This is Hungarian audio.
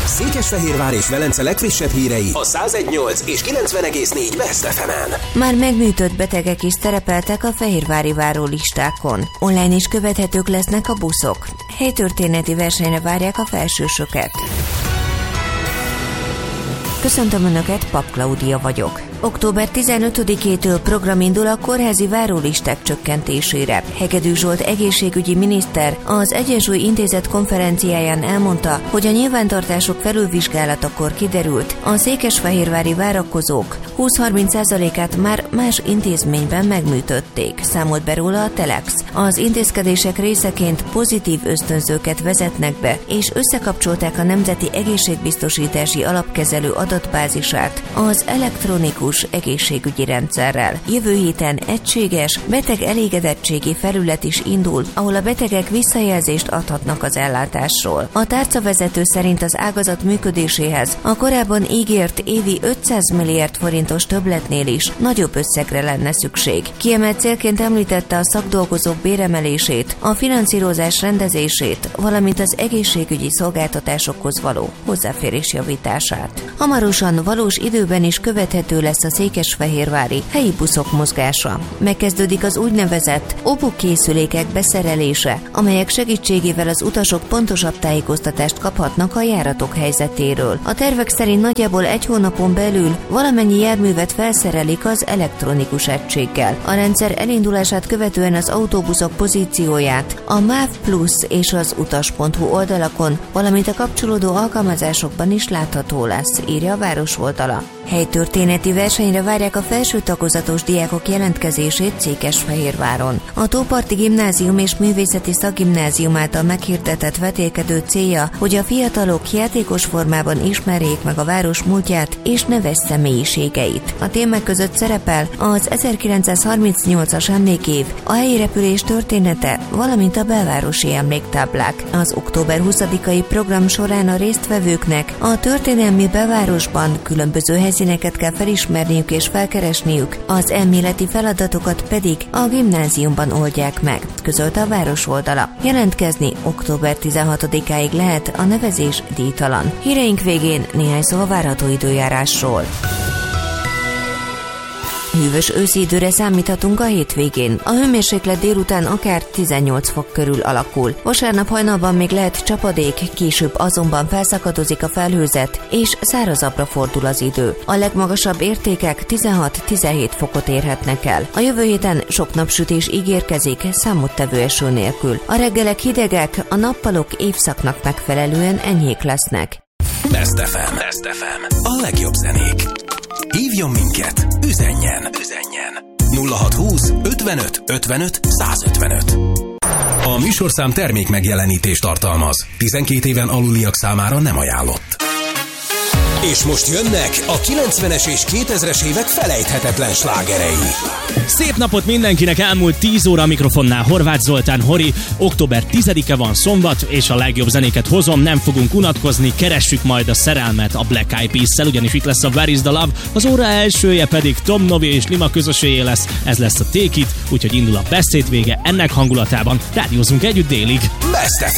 Székesfehérvár és Velence legfrissebb hírei a 101.8 és 90.4 Best FM-en. Már megműtött betegek is szerepeltek a fehérvári várólistákon. Online is követhetők lesznek a buszok. Helytörténeti versenyre várják a felsősöket. Köszöntöm Önöket, Pap Klaudia vagyok. Október 15-től program indul a kórházi várólisták csökkentésére. Hegedű Zsolt egészségügyi miniszter az Egyensúly Intézet konferenciáján elmondta, hogy a nyilvántartások felülvizsgálatakor kiderült, a székesfehérvári várakozók 20-30%-át már más intézményben megműtötték, számolt be róla a Telex. Az intézkedések részeként pozitív ösztönzőket vezetnek be, és összekapcsolták a Nemzeti Egészségbiztosítási Alapkezelő adatbázisát az elektronikus egészségügyi rendszerrel. Jövő héten egységes beteg elégedettségi felület is indul, ahol a betegek visszajelzést adhatnak az ellátásról. A tárcavezető szerint az ágazat működéséhez a korábban ígért évi 500 milliárd forintos többletnél is nagyobb összegre lenne szükség. Kiemelt célként említette a szakdolgozók béremelését, a finanszírozás rendezését, valamint az egészségügyi szolgáltatásokhoz való hozzáférés javítását. Hamarosan valós időben is követhető lesz a székesfehérvári helyi buszok mozgása. Megkezdődik az úgynevezett OBU készülékek beszerelése, amelyek segítségével az utasok pontosabb tájékoztatást kaphatnak a járatok helyzetéről. A tervek szerint nagyjából egy hónapon belül valamennyi járművet felszerelik az elektronikus egységgel. A rendszer elindulását követően az autóbuszok pozícióját a MÁV Plus és az utas.hu oldalakon, valamint a kapcsolódó alkalmazásokban is látható lesz, írja a város oldala. Helytörténeti versenyre várják a felső tagozatos diákok jelentkezését Székesfehérváron. A Tóparti Gimnázium és Művészeti Szakgimnázium által meghirdetett vetélkedő célja, hogy a fiatalok játékos formában ismerjék meg a város múltját és neves személyiségeit. A témák között szerepel az 1938-as emlékév, a helyi repülés története, valamint a belvárosi emléktáblák. Az október 20-ai program során a résztvevőknek a történelmi belvárosban különböző helyszíneket kell felismerniük és felkeresniük, az elméleti feladatokat pedig a gimnáziumban oldják meg, közölte a város oldala. Jelentkezni október 16-áig lehet, a nevezés díjtalan. Híreink végén néhány szó a várható időjárásról. Hűvös őszi időre számíthatunk a hétvégén. A hőmérséklet délután akár 18 fok körül alakul. Vasárnap hajnalban még lehet csapadék, később azonban felszakadozik a felhőzet, és szárazabbra fordul az idő. A legmagasabb értékek 16-17 fokot érhetnek el. A jövő héten sok napsütés ígérkezik, számottevő eső nélkül. A reggelek hidegek, a nappalok évszaknak megfelelően enyhék lesznek. Best FM. Best FM. A legjobb zenék. Hívjon minket! Üzenjen! 0620 55 55 155. A műsorszám termék megjelenítést tartalmaz. 12 éven aluliak számára nem ajánlott. És most jönnek a 90-es és 2000-es évek felejthetetlen slágerei. Szép napot mindenkinek, elmúlt 10 óra a mikrofonnál Horváth Zoltán Hori. Október 10-e van szombat, és a legjobb zenéket hozom, nem fogunk unatkozni, keressük majd a szerelmet a Black Eyed Peas-szel, ugyanis itt lesz a Where is the Love, az óra elsője pedig Tom Novi és Lima közösségé lesz, ez lesz a Take It, úgyhogy indul a beszéd vége ennek hangulatában. Rádiózunk együtt délig. Best